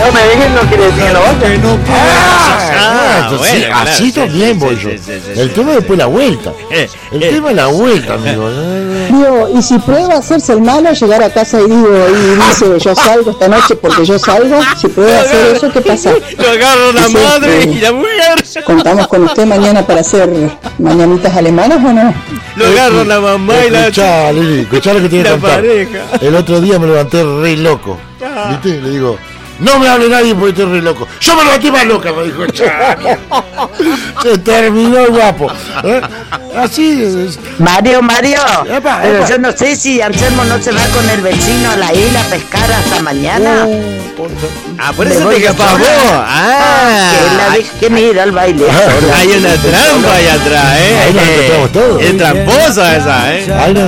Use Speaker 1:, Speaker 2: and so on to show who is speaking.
Speaker 1: vos me dejes no quiere decir que no vaya.
Speaker 2: Bueno, así también voy yo. El tema es después la vuelta. El tema es la vuelta, amigo.
Speaker 3: Digo, y si prueba a hacerse el malo, llegar a casa y dice, yo salgo esta noche porque yo salgo, si prueba a hacer eso, ¿qué pasa?
Speaker 4: Lo agarro la madre y la mujer.
Speaker 3: ¿Contamos con usted mañana para hacer mañanitas alemanas o no?
Speaker 4: Lo agarro la mamá y la...
Speaker 2: Escuchá, Lili, escuchá lo que tiene que contar.
Speaker 4: pareja.
Speaker 2: El otro día me levanté re loco. ¿Viste? Le digo, no me hable nadie porque estoy re loco. Yo me levanté más loca, me dijo. Se terminó el guapo. Así es.
Speaker 5: Mario,
Speaker 2: Epa,
Speaker 5: pero
Speaker 2: epa.
Speaker 5: yo no sé si Anselmo no se va con el vecino a la isla a pescar hasta mañana.
Speaker 4: Por
Speaker 5: Me
Speaker 4: eso
Speaker 5: voy
Speaker 4: te escapás
Speaker 5: sola.
Speaker 4: vos.
Speaker 5: Que me ir al baile.
Speaker 4: Hay una trampa allá atrás,
Speaker 2: Ahí nos encontramos todos.
Speaker 4: Es tramposa esa,
Speaker 2: Ahí nos